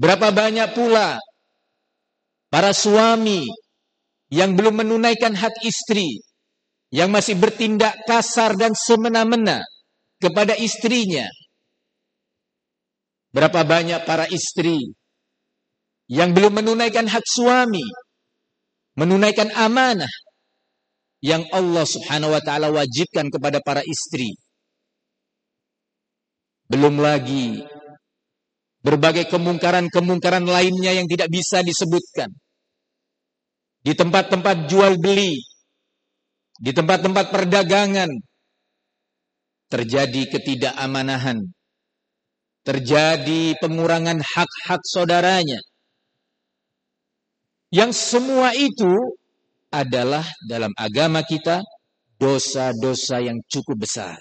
Berapa banyak pula para suami yang belum menunaikan hak istri, yang masih bertindak kasar dan semena-mena kepada istrinya. Berapa banyak para istri yang belum menunaikan hak suami, menunaikan amanah yang Allah Subhanahu wa taala wajibkan kepada para istri. Belum lagi berbagai kemungkaran-kemungkaran lainnya yang tidak bisa disebutkan. Di tempat-tempat jual beli, di tempat-tempat perdagangan, terjadi ketidakamaнаhan, terjadi pengurangan hak-hak saudaranya. Yang semua itu adalah dalam agama kita dosa-dosa yang cukup besar.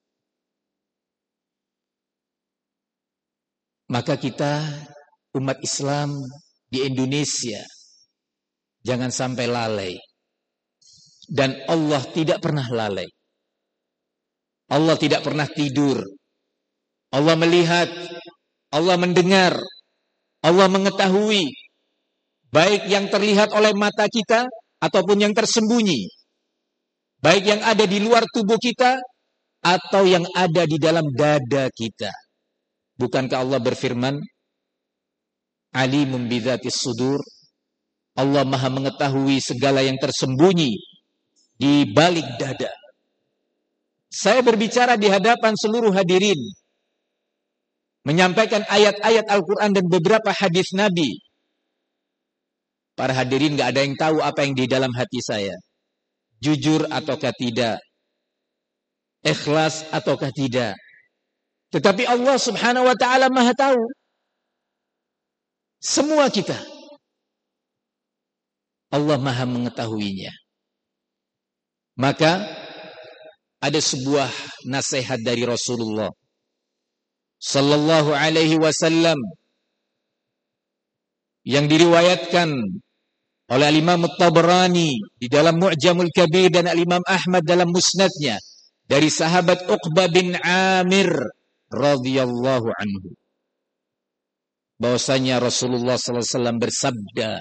Maka kita, umat Islam di Indonesia, jangan sampai lalai. Dan Allah tidak pernah lalai. Allah tidak pernah tidur. Allah melihat, Allah mendengar, Allah mengetahui, baik yang terlihat oleh mata kita, ataupun yang tersembunyi. Baik yang ada di luar tubuh kita, atau yang ada di dalam dada kita. Bukankah Allah berfirman, Alimun bidzatis sudur, Allah maha mengetahui segala yang tersembunyi di balik dada. Saya berbicara di hadapan seluruh hadirin, menyampaikan ayat-ayat Al-Quran dan beberapa hadis Nabi. Para hadirin gak ada yang tahu apa yang di dalam hati saya. Jujur ataukah tidak, ikhlas ataukah tidak. Tetapi Allah Subhanahu wa taala Maha tahu. Semua kita. Allah Maha mengetahuinya. Maka ada sebuah nasihat dari Rasulullah sallallahu alaihi wasallam yang diriwayatkan oleh Imam At-Tabrani di dalam Mu'jamul Kabir dan Imam Ahmad dalam Musnadnya dari sahabat Uqbah bin Amir radhiyallahu anhu, bahwasanya Rasulullah sallallahu alaihi wasallam bersabda,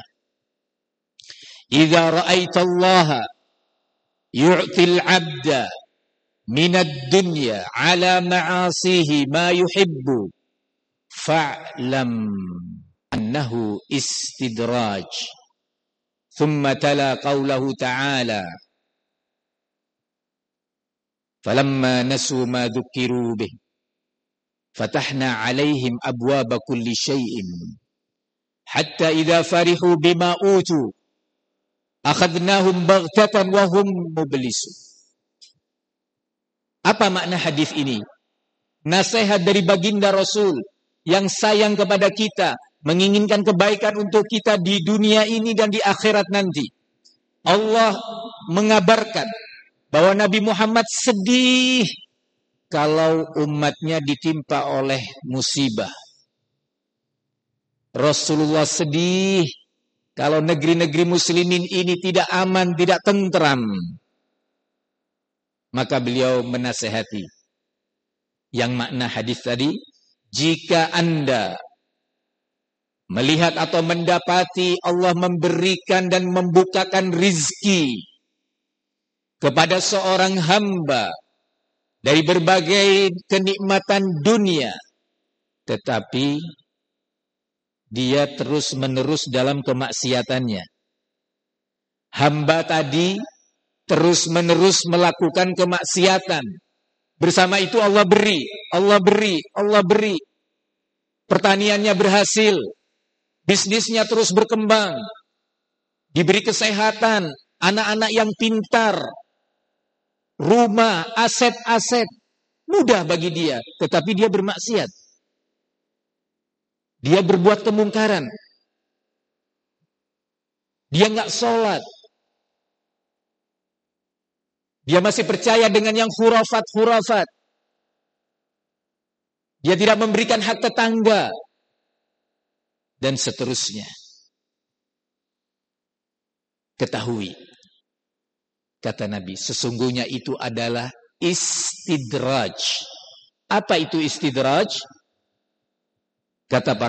"Idza ra'aitallaha yu'til 'abda minad dunya 'ala ma'asihi ma yuhibbu fa'lam annahu istidraj." Thumma tala qawlahu ta'ala, "Falamma nasu ma dhukiru bih fatahna 'alaihim abwaba kulli syai'in hatta idza farihu bima utu akhadnahum baghtatan wa hum mublisun." Apa makna hadis ini? Nasihat dari baginda Rasul yang sayang kepada kita, menginginkan kebaikan untuk kita di dunia ini dan di akhirat nanti. Allah mengabarkan bahwa Nabi Muhammad sedih kalau umatnya ditimpa oleh musibah. Rasulullah sedih kalau negeri-negeri muslimin ini tidak aman, tidak tentram. Maka beliau menasehati. Yang makna hadis tadi, jika Anda melihat atau mendapati Allah memberikan dan membukakan rizki kepada seorang hamba dari berbagai kenikmatan dunia, tetapi dia terus-menerus dalam kemaksiatannya. Hamba tadi terus-menerus melakukan kemaksiatan. Bersama itu Allah beri, Allah beri, Allah beri. Pertaniannya berhasil, bisnisnya terus berkembang, diberi kesehatan, anak-anak yang pintar, rumah, aset-aset, mudah bagi dia, tetapi dia bermaksiat. Dia berbuat kemungkaran. Dia nggak sholat. Dia masih percaya dengan yang khurafat-khurafat. Dia tidak memberikan hak tetangga. Dan seterusnya. Ketahui, kata Nabi, sesungguhnya itu adalah istidraj. Apa itu istidraj? Kata para